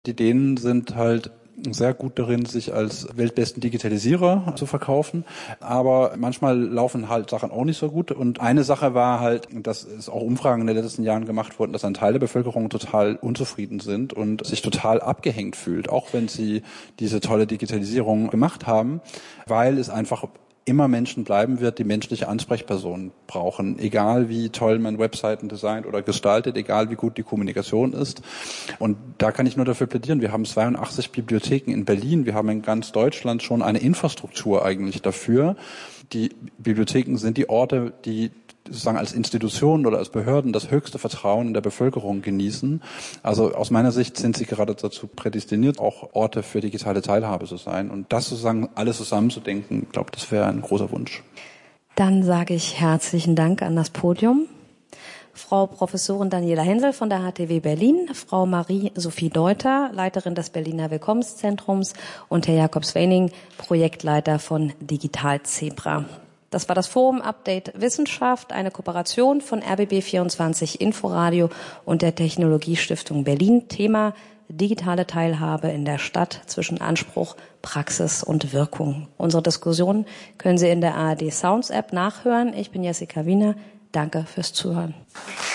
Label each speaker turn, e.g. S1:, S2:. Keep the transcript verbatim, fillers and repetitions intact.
S1: Die Dänen sind halt sehr gut darin, sich als weltbesten Digitalisierer zu verkaufen. Aber manchmal laufen halt Sachen auch nicht so gut. Und eine Sache war halt, dass es auch Umfragen in den letzten Jahren gemacht wurden, dass ein Teil der Bevölkerung total unzufrieden sind und sich total abgehängt fühlt, auch wenn sie diese tolle Digitalisierung gemacht haben, weil es einfach immer Menschen bleiben wird, die menschliche Ansprechpersonen brauchen, egal wie toll man Webseiten designt oder gestaltet, egal wie gut die Kommunikation ist. Und da kann ich nur dafür plädieren. Wir haben zweiundachtzig Bibliotheken in Berlin. Wir haben in ganz Deutschland schon eine Infrastruktur eigentlich dafür. Die Bibliotheken sind die Orte, die sozusagen als Institutionen oder als Behörden das höchste Vertrauen in der Bevölkerung genießen. Also aus meiner Sicht sind sie gerade dazu prädestiniert, auch Orte für digitale Teilhabe zu sein. Und das sozusagen alles zusammenzudenken, ich glaube, das wäre ein großer Wunsch.
S2: Dann sage ich herzlichen Dank an das Podium. Frau Professorin Daniela Hensel von der H T W Berlin, Frau Marie-Sophie Deuter, Leiterin des Berliner Willkommenszentrums und Herr Jakob Swening, Projektleiter von Digital Zebra. Das war das Forum Update Wissenschaft, eine Kooperation von R B B vierundzwanzig Inforadio und der Technologiestiftung Berlin. Thema digitale Teilhabe in der Stadt zwischen Anspruch, Praxis und Wirkung. Unsere Diskussion können Sie in der A R D Sounds App nachhören. Ich bin Jessica Wiener. Danke fürs Zuhören.